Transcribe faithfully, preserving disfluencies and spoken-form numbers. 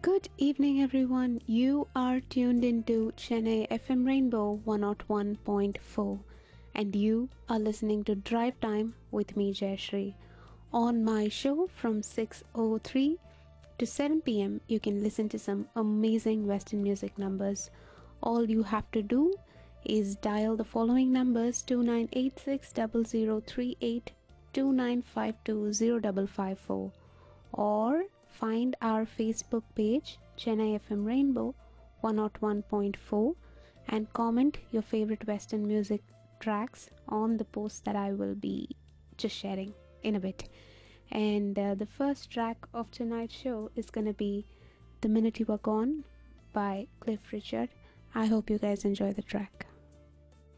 Good evening, everyone. You are tuned into Chennai F M Rainbow one oh one point four, and you are listening to Drive Time with me, Jayashree. On my show from six oh three to seven p m, you can listen to some amazing Western music numbers. All you have to do is dial the following numbers two nine eight six zero zero three eight two nine five two zero five five four or find our Facebook page Chennai F M Rainbow one oh one point four and comment your favorite Western music tracks on the post that I will be just sharing in a bit. And uh, the first track of tonight's show is going to be The Minute You Were Gone by Cliff Richard. I hope you guys enjoy the track.